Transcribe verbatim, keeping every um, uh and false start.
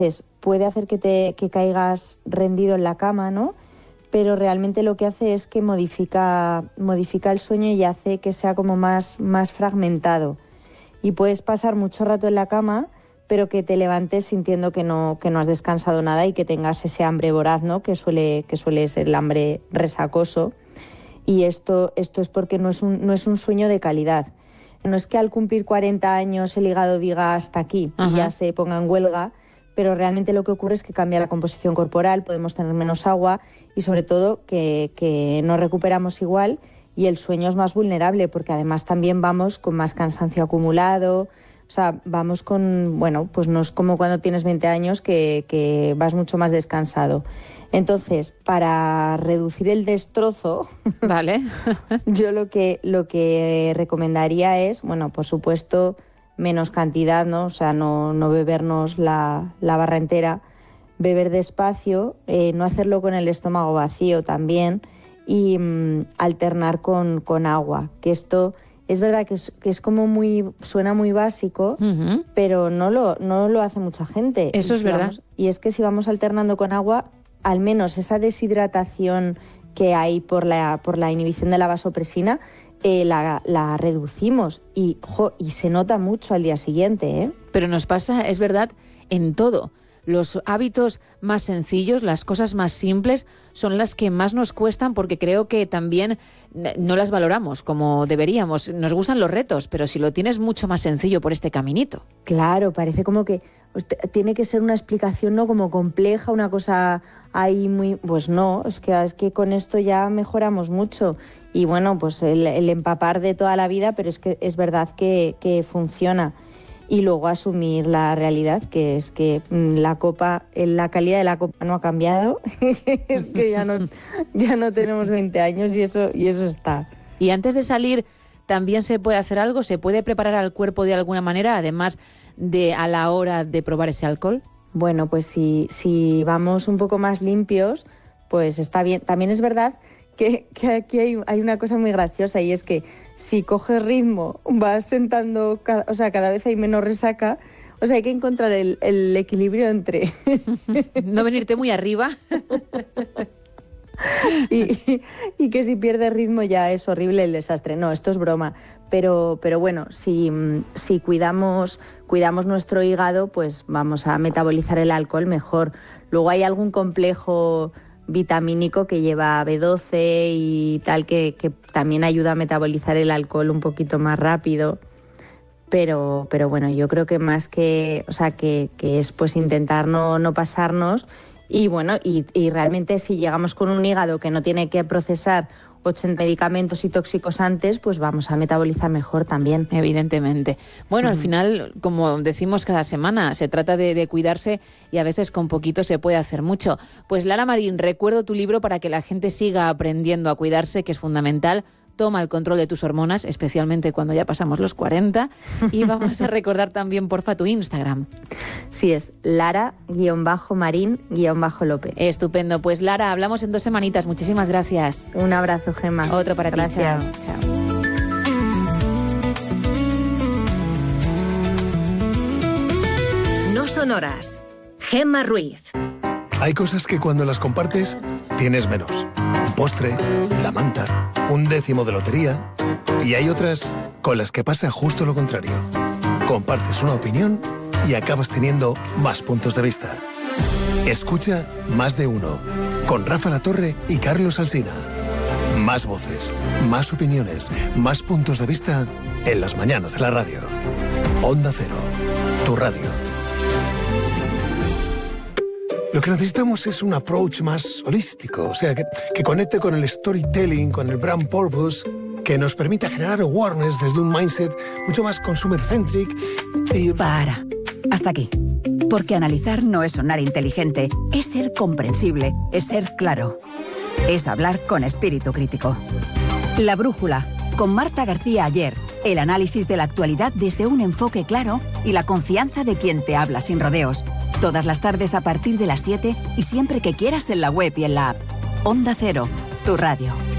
Entonces, puede hacer que, te, que caigas rendido en la cama, ¿no? Pero realmente lo que hace es que modifica, modifica el sueño y hace que sea como más, más fragmentado. Y puedes pasar mucho rato en la cama, pero que te levantes sintiendo que no, que no has descansado nada y que tengas ese hambre voraz, ¿no? Que suele, que suele ser el hambre resacoso. Y esto, esto es porque no es, un, no es un sueño de calidad. No es que al cumplir cuarenta años el hígado diga hasta aquí y ya se ponga en huelga, pero realmente lo que ocurre es que cambia la composición corporal, podemos tener menos agua y sobre todo que, que no recuperamos igual y el sueño es más vulnerable porque además también vamos con más cansancio acumulado, o sea, vamos con, bueno, pues no es como cuando tienes veinte años que, que vas mucho más descansado. Entonces, para reducir el destrozo, vale. yo lo que, lo que recomendaría es, bueno, por supuesto, menos cantidad, ¿no? O sea, no, no bebernos la, la barra entera, beber despacio, eh, no hacerlo con el estómago vacío también y mm, alternar con, con agua, que esto es verdad que es, que es como muy, suena muy básico, uh-huh. pero no lo, no lo hace mucha gente. Eso y es si verdad. Vamos, y es que si vamos alternando con agua, al menos esa deshidratación que hay por la, por la inhibición de la vasopresina, eh, la, la reducimos y, jo, y se nota mucho al día siguiente, ¿eh? Pero nos pasa, es verdad, en todo. Los hábitos más sencillos, las cosas más simples, son las que más nos cuestan porque creo que también no las valoramos como deberíamos. Nos gustan los retos, pero si lo tienes mucho más sencillo por este caminito. Claro, parece como que tiene que ser una explicación, ¿no? Como compleja, una cosa ahí muy... Pues no, es que, es que con esto ya mejoramos mucho. Y bueno, pues el, el empapar de toda la vida, pero es que es verdad que, que funciona. Y luego asumir la realidad, que es que la copa, la calidad de la copa no ha cambiado, es que ya no, ya no tenemos veinte años y eso, y eso está. Y antes de salir, ¿también se puede hacer algo? ¿Se puede preparar al cuerpo de alguna manera, además de a la hora de probar ese alcohol? Bueno, pues si, si vamos un poco más limpios, pues está bien. También es verdad que, que aquí hay, hay una cosa muy graciosa y es que si coges ritmo, vas sentando, o sea, cada vez hay menos resaca, o sea, hay que encontrar el, el equilibrio entre... no venirte muy arriba. y, y, y que si pierdes ritmo ya es horrible el desastre. No, esto es broma. Pero, pero bueno, si, si cuidamos, cuidamos nuestro hígado, pues vamos a metabolizar el alcohol mejor. Luego hay algún complejo vitamínico que lleva B doce y tal, que, que también ayuda a metabolizar el alcohol un poquito más rápido. Pero, pero bueno, yo creo que más que, o sea, que, que es pues intentar no, no pasarnos. Y bueno, y, y realmente si llegamos con un hígado que no tiene que procesar ochenta medicamentos y tóxicos antes, pues vamos a metabolizar mejor también. Evidentemente. Bueno, uh-huh. Al final, como decimos cada semana, se trata de, de cuidarse y a veces con poquito se puede hacer mucho. Pues Lara Marín, recuerdo tu libro para que la gente siga aprendiendo a cuidarse, que es fundamental. Toma el control de tus hormonas, especialmente cuando ya pasamos los cuarenta. Y vamos a recordar también, porfa, tu Instagram. Sí, es Lara-Marín-López. Estupendo. Pues Lara, hablamos en dos semanitas. Muchísimas gracias. Un abrazo, Gemma. Otro para gracias. ti. Chao. Chao. No son horas. Gemma Ruiz. Hay cosas que cuando las compartes tienes menos. Un postre, la manta, un décimo de lotería. Y hay otras con las que pasa justo lo contrario. Compartes una opinión y acabas teniendo más puntos de vista. Escucha Más de Uno con Rafa Latorre y Carlos Alsina. Más voces, más opiniones, más puntos de vista en las mañanas de la radio. Onda Cero, tu radio. Lo que necesitamos es un approach más holístico, o sea, que, que conecte con el storytelling, con el brand purpose, que nos permita generar awareness desde un mindset mucho más consumer-centric y... Para. Hasta aquí. Porque analizar no es sonar inteligente, es ser comprensible, es ser claro. Es hablar con espíritu crítico. La Brújula, con Marta García Ayer. El análisis de la actualidad desde un enfoque claro y la confianza de quien te habla sin rodeos. Todas las tardes a partir de las siete y siempre que quieras en la web y en la app. Onda Cero, tu radio.